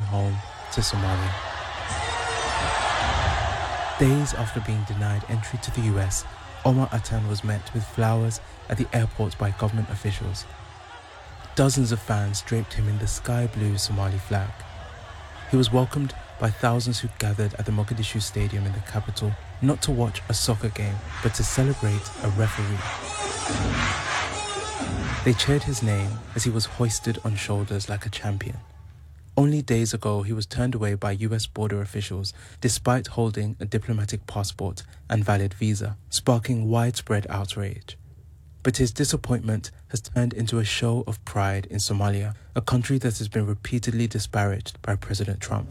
home to Somalia. Days after being denied entry to the US, Omar Attan was met with flowers at the airport by government officials. Dozens of fans draped him in the sky blue Somali flag. He was welcomed by thousands who gathered at the Mogadishu Stadium in the capital, not to watch a soccer game, but to celebrate a referee. They cheered his name as he was hoisted on shoulders like a champion. Only days ago, he was turned away by US border officials despite holding a diplomatic passport and valid visa, sparking widespread outrage. But his disappointment has turned into a show of pride in Somalia, a country that has been repeatedly disparaged by President Trump.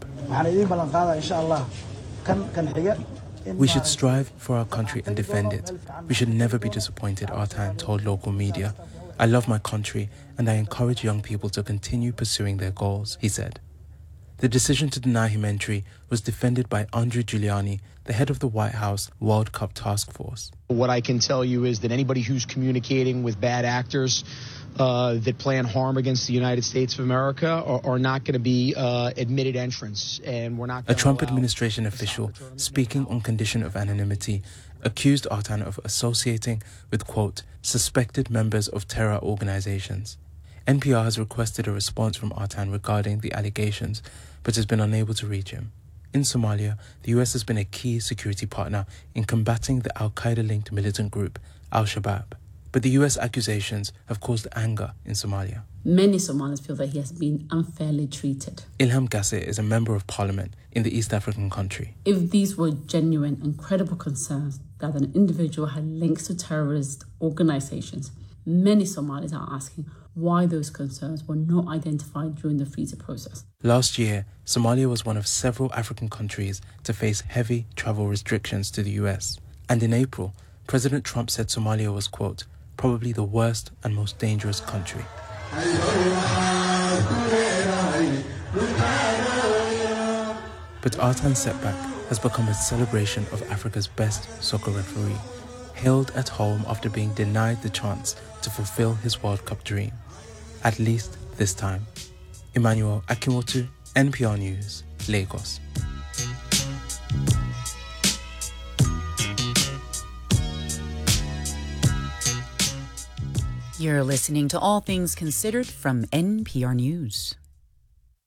We should strive for our country and defend it. We should never be disappointed, Attan told local media. I love my country and I encourage young people to continue pursuing their goals, he said. The decision to deny him entry was defended by Andrew Giuliani, the head of the White House World Cup Task Force. What I can tell you is that anybody who's communicating with bad actors that plan harm against the United States of America are not going to be admitted entrants, and we're not. A Trump administration official speaking on condition of anonymity accused Attan of associating with, quote, suspected members of terror organizations. NPR has requested a response from Attan regarding the allegations, but has been unable to reach him. In Somalia, the US has been a key security partner in combating the al-Qaeda-linked militant group Al-Shabaab. But the US accusations have caused anger in Somalia. Many Somalis feel that he has been unfairly treated. Ilham Gassir is a member of parliament in the East African country. If these were genuine and credible concerns that an individual had links to terrorist organizations, many Somalis are asking why those concerns were not identified during the visa process. Last year, Somalia was one of several African countries to face heavy travel restrictions to the US. And in April, President Trump said Somalia was, quote, probably the worst and most dangerous country. But Attan's setback has become a celebration of Africa's best soccer referee, hailed at home after being denied the chance to fulfill his World Cup dream. At least this time. Emmanuel Akinwotu, NPR News, Lagos. You're listening to All Things Considered from NPR News.